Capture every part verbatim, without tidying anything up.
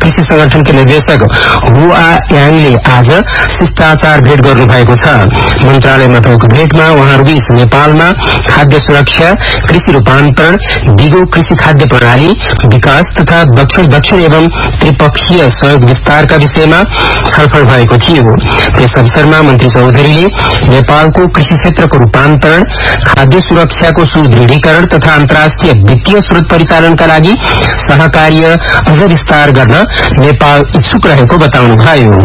कृषि संगठनका निर्देशक हुआ याङले आज शिष्टाचार भेट गर्नु भएको छ। मन्त्रालयमा भएको भेटमा उहाँहरूबीच नेपालमा खाद्य सुरक्षा, कृषि रूपान्तरण, दिगो कृषि खाद्य प्रणाली विकास तथा दक्षिण दक्षिण एवं त्रिपक्षीय सहयोग विस्तारका विषयमा छलफल भएको थियो। त्यस अवसरमा मन्त्री चौधरीले नेपालको कृषि क्षेत्रको रूपान्तरण, खाद्य सुरक्षाको सुदृढीकरण तथा अन्तर्राष्ट्रिय वित्तीय स्रोत परिचालनका लागि सहकार्य अझ विस्तार गर्न नेपाल इच्छुक रहेको बताउनुभयो।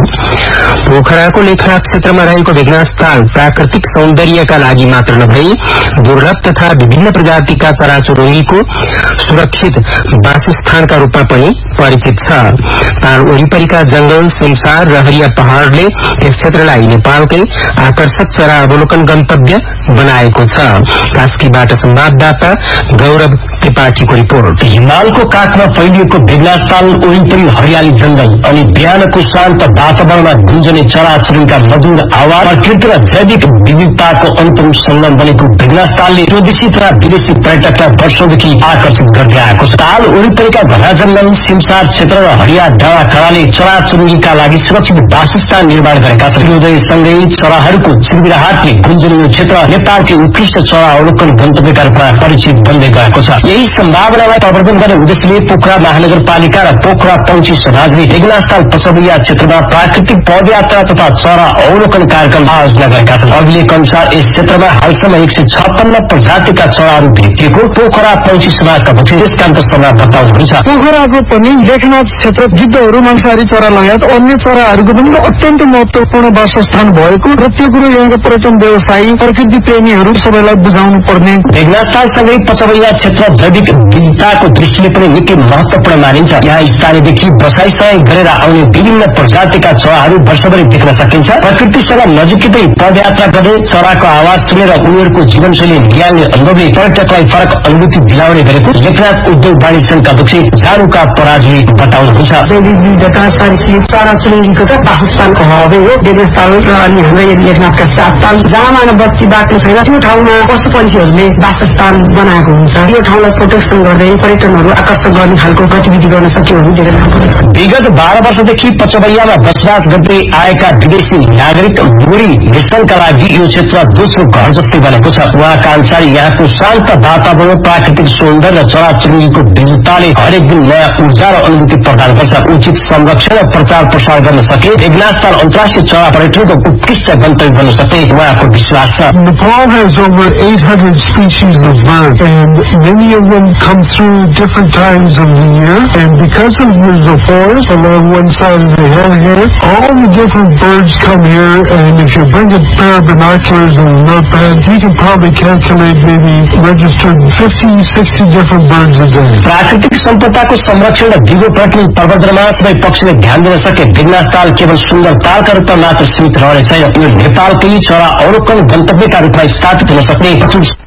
पोखराको लेखनाथ क्षेत्रमा रहेको बेगनास ताल प्राकृतिक सौन्दर्यका लागि मात्र नभई दुर्लभ तथा विभिन्न प्रजातिका चराचुरुङ्गीको सुरक्षित वासस्थानका रूपमा पनि परिचित छ। ताल वरिपरिका जंगल, सिमसार र हरिया पहाड़ले यस क्षेत्रलाई नेपालकै आकर्षक चरा अवलोकन गन्तव्य बनाएको छ। कास्कीबाट संवाददाता गौरव त्रिपाठीको रिपोर्ट। हिमालको काखमा फैलिएको बेगनास ताल वरिपरि हरियाली जंगल अनि बिहानको शान्त वातावरणमा गुन्जने चराचुरुङ्गीका मधुर आवाज, प्रकृति र जैविक विविधताको अन्तम संगम बनेको बेगनास तालले स्वदेशी तथा विदेशी पर्यटकलाई वर्षौंदेखि आकर्षित गर्दै आएको छ। ताल वरिपरिका घना जंगल, सिमसार क्षेत्र र हरिया डाँडा काँडाले चराचुरुङ्गीका लागि सुरक्षित वासस्थान निर्माण गरेका छन्। सूर्योदयसँगै चराहरूको चिरबिराहटले गुन्जने यो क्षेत्र नेपालकै उत्कृष्ट चरा अवलोकन गन्तव्यका रूपमा परिचित बन्दै गएको छ। यही सम्भावनालाई प्रवर्धन गर्ने उद्देश्यले पोखरा महानगरपालिका र पोखरा पंक्षी समाजले बेगनास ताल पचौलिया क्षेत्रमा प्राकृतिक पदयात्रा तथा चरा अवलोकन कार्यक्रम आयोजना गरेका छन्। अभिलेख अनुसार यस क्षेत्रमा हालसम्म एक सय छप्पन्न प्रजातिका चराहरू भेटिएको पोखरा पंक्षी समाजका अध्यक्ष यसकान्त शर्मा बताउनुहुन्छ। पोखराको पनि लेखनाथ क्षेत्र गिद्धहरू, मांसाहारी चरा लगायत अन्य चराहरूको पनि अत्यन्त महत्वपूर्ण वासस्थान भएको र त्यो कुरो यहाँको पर्यटन व्यवसायी, प्रकृति प्रेमीहरू सबैलाई बुझाउनु पर्ने। बेगनास तालसँगै पचौलिया क्षेत्र जैविक विविधताको दृष्टिले पनि निकै महत्वपूर्ण मानिन्छ। यहाँ स्थानीयदेखि बसाइसय गरेर आउने विभिन्न प्रजातिका चराहरू वर्षभरि देख्न सकिन्छ। प्रकृतिसँग नजिकै पदयात्रा गर्दै चराको आवाज सुनेर उनीहरूको जीवनशैली निहाल्ने अनुभवले पर्यटकलाई फरक अनुभूति दिलाउने गरेको लेखनाथ उद्योग वाणिज्य संघका अध्यक्ष जानुका पराजुली बताउनुहुन्छ। जैविक विविधता, सरीसृप, चराचुरुङ्गीको वासस्थानको हबै हो बेगनास ताल र अनि हाम्रो लेखनाथका सात ताल। जहाँ मानव बस्ती बाक्लो छैन त्यो ठाउँमा पशु पक्षीहरूले वासस्थान बनाएको हुन्छ। यो ठाउँलाई प्रोटेक्सन गर्दै पर्यटनहरू आकर्षित गर्ने खालको गतिविधि गर्न सक्यो भने धेरै राम्रो हुन्छ। विगत बाह्र वर्षदेखि पचौलियामा बसोबास गर्दै आएका विदेशी नागरिक मुरी मिसनका लागि यो क्षेत्र दोस्रो घर जस्तै बनेको छ। उहाँका अनुसार यहाँको शान्त वातावरण, प्राकृतिक सौन्दर्य र चराचुरुङ्गीको विविधताले हरेक दिन नयाँ ऊर्जा र अनुभूति प्रदान गर्छ। उचित संरक्षण र प्रचार प्रसार गर्न सके बेगनास ताल अन्तर्राष्ट्रिय चरा पर्यटनको उत्कृष्ट गन्तव्य बन्न सक्ने उहाँको विश्वास छ। Nepal has over eight hundred species of birds, and many of them come through different times of the year. And because of the forest along one side of the hill here, all the different birds come here. And if you bring a pair of binoculars and a notepad, you can probably calculate maybe registered fifty, sixty different birds a day. प्राकृतिक सम्पदाको संरक्षण र दिगो पर्यटन प्रवर्धनमा सबै पक्षले ध्यान दिन सके बेगनास ताल केवल सुन्दर तालका रूपमा मात्र सीमित रहने छैन। यो नेपालकै चरा अवलोकन गन्तव्यका रूपमा स्थापित हुन सक्ने